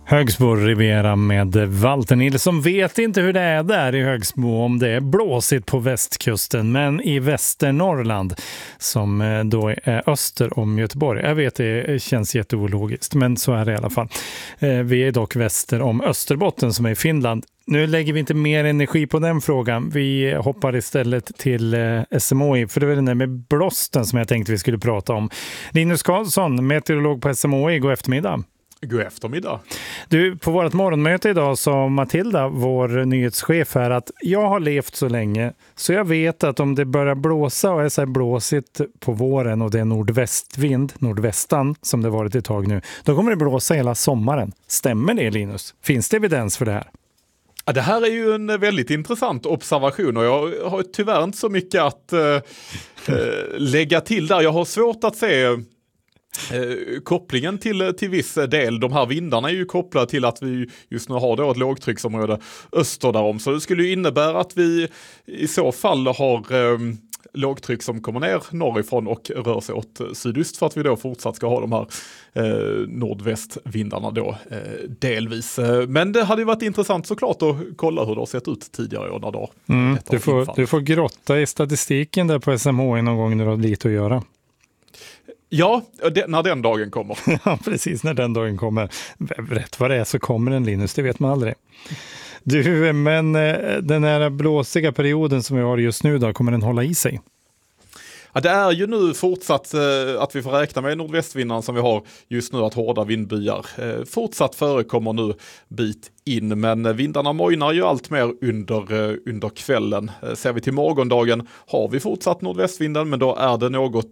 Högsbo Riviera med Walter Nilsson. Vet inte hur det är där i Högsbo, om det är blåsigt på västkusten, men i Västernorrland som då är öster om Göteborg. Jag vet, det känns jätteologiskt, men så är det i alla fall. Vi är dock väster om Österbotten som är i Finland. Nu lägger vi inte mer energi på den frågan. Vi hoppar istället till SMHI, för det var den där med blåsten som jag tänkte vi skulle prata om. Linus Karlsson, meteorolog på SMHI, god eftermiddag. God eftermiddag. Du, på vårt morgonmöte idag sa Matilda, vår nyhetschef här, att jag har levt så länge så jag vet att om det börjar blåsa och är så här blåsigt på våren och det är nordvästvind, nordvästan som det varit ett tag nu, då kommer det blåsa hela sommaren. Stämmer det, Linus? Finns det evidens för det här? Ja, det här är ju en väldigt intressant observation och jag har tyvärr inte så mycket att lägga till där. Jag har svårt att se kopplingen till viss del. De här vindarna är ju kopplade till att vi just nu har då ett lågtrycksområde öster därom, så det skulle ju innebära att vi i så fall har lågtryck som kommer ner norrifrån och rör sig åt sydost, för att vi då fortsatt ska ha de här nordvästvindarna då delvis. Men det hade ju varit intressant såklart att kolla hur det har sett ut tidigare år när då. Du får grotta i statistiken där på SMHI någon gång när du har lite att göra. Ja, när den dagen kommer. Ja, precis, när den dagen kommer. Rätt vad det är så kommer den, Linus, det vet man aldrig. Du, men den här blåsiga perioden som vi har just nu då, kommer den hålla i sig? Ja, det är ju nu fortsatt att vi får räkna med nordvästvinden som vi har just nu, att hårda vindbyar fortsatt förekommer nu bit in, men vindarna mojnar ju allt mer under kvällen. Ser vi till morgondagen har vi fortsatt nordvästvinden, men då är det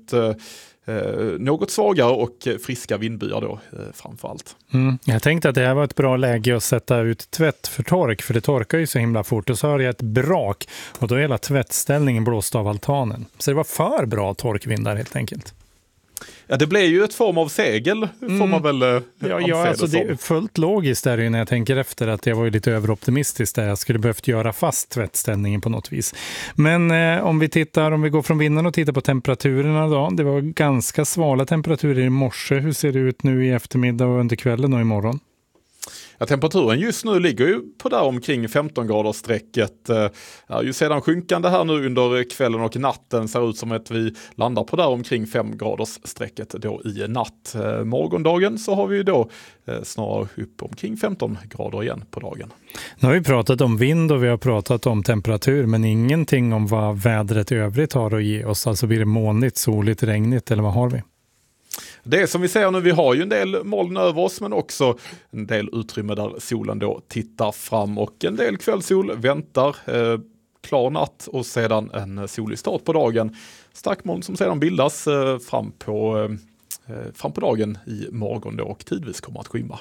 något svagare och friska vindbyar då framförallt. Jag tänkte att det här var ett bra läge att sätta ut tvätt för tork, för det torkar ju så himla fort, och så har jag ett brak och då är hela tvättställningen blåst av altanen. Så det var för bra torkvindar helt enkelt. Ja, det blev ju ett form av segel, får man väl ja, alltså det är fullt logiskt där när jag tänker efter, att jag var ju lite överoptimistisk där. Jag skulle behövt göra fast tvättställningen på något vis. Men om vi går från vinden och tittar på temperaturerna då. Det var ganska svala temperaturer i morse. Hur ser det ut nu i eftermiddag och under kvällen och imorgon? Ja, temperaturen just nu ligger ju på där omkring 15 graders strecket. Är ju sedan sjunkande här nu under kvällen och natten, ser ut som att vi landar på där omkring 5 graders strecket då i natt. Morgondagen så har vi ju då snarare upp omkring 15 grader igen på dagen. Nu har vi pratat om vind och vi har pratat om temperatur, men ingenting om vad vädret i övrigt har att ge oss. Alltså blir det molnigt, soligt, regnigt eller vad har vi? Det som vi ser nu, vi har ju en del moln över oss, men också en del utrymme där solen då tittar fram, och en del kvällssol väntar, klar natt och sedan en solig start på dagen. Stackmoln som sedan bildas fram på dagen i morgon då, och tidvis kommer att skymma.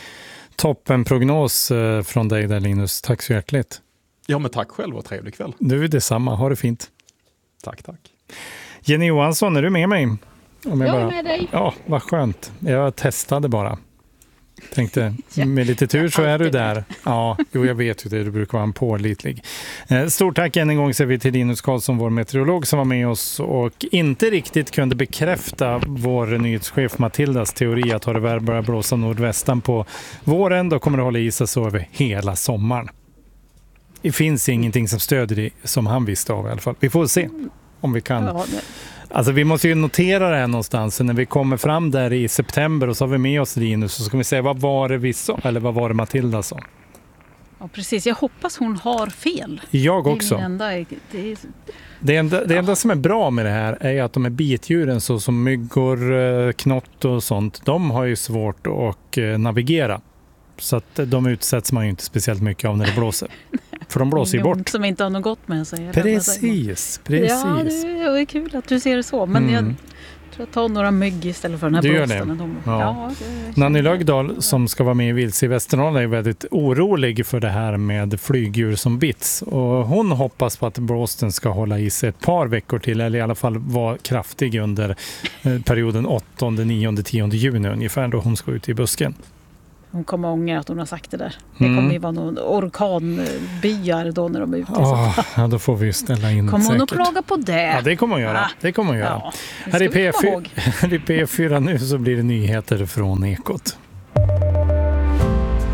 Toppen prognos från dig där, Linus. Tack så hjärtligt. Ja, men tack själv och trevlig kväll. Du är detsamma, ha det fint. Tack. Jenny Johansson, är du med mig? Jag är med dig. Ja, vad skönt. Jag testade bara. Tänkte, med lite tur så är du där. Ja, jag vet ju det. Du brukar vara en pålitlig. Stort tack än en gång säger vi till Linus Karlsson, vår meteorolog, som var med oss och inte riktigt kunde bekräfta vår nyhetschef Matildas teori att har det väl börjat blåsa nordvästan på våren, då kommer det hålla i sig så över hela sommaren. Det finns ingenting som stöder det som han visste av i alla fall. Vi får se om vi kan. Ja, alltså vi måste ju notera det här någonstans, så när vi kommer fram där i september och så har vi med oss Linus, så ska vi säga vad var det vi sa, eller vad var det Matilda sa. Ja, precis. Jag hoppas hon har fel. Jag också. Det enda som är bra med det här är att de här bitdjuren så som myggor, knott och sånt, de har ju svårt att navigera. Så att de utsätts man ju inte speciellt mycket av när det blåser. För de blåser ju bort. Som inte har något gott med sig. Precis. Ja, det är kul att du ser det så. Men jag tror jag tar några mygg istället för den här blåsten. Nanny Lögdahl som ska vara med i Vilse i Västernorrland är väldigt orolig för det här med flygdjur som bits. Och hon hoppas på att blåsten ska hålla i sig ett par veckor till, eller i alla fall vara kraftig under perioden 8, 9, 10 juni ungefär, då hon ska ut i busken. Hon kommer ångra att hon har sagt det där. Det kommer ju vara någon orkanbyar då när de är ute. Ja, då får vi ställa in. Kommer hon att klaga på det? Ja, det kommer hon göra. Ja, här i P4 nu så blir det nyheter från Ekot.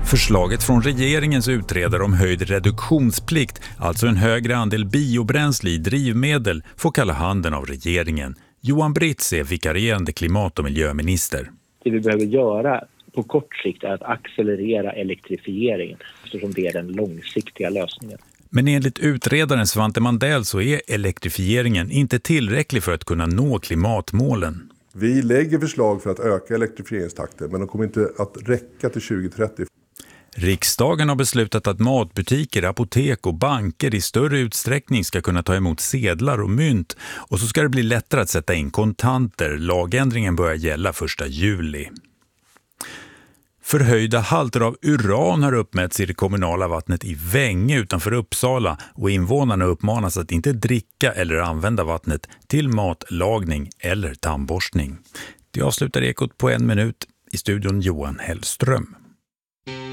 Förslaget från regeringens utredare om höjd reduktionsplikt, alltså en högre andel biobränsle i drivmedel, får kalla handen av regeringen. Johan Britz är vikarierande klimat- och miljöminister. Det vi behöver göra på kort sikt är att accelerera elektrifieringen, eftersom det är den långsiktiga lösningen. Men enligt utredaren Svante Mandell så är elektrifieringen inte tillräcklig för att kunna nå klimatmålen. Vi lägger förslag för att öka elektrifieringstakten, men de kommer inte att räcka till 2030. Riksdagen har beslutat att matbutiker, apotek och banker i större utsträckning ska kunna ta emot sedlar och mynt, och så ska det bli lättare att sätta in kontanter. Lagändringen börjar gälla 1 juli. Förhöjda halter av uran har uppmätts i det kommunala vattnet i Vänge utanför Uppsala, och invånarna uppmanas att inte dricka eller använda vattnet till matlagning eller tandborstning. Det avslutar Ekot på 1 minut. I studion Johan Hellström.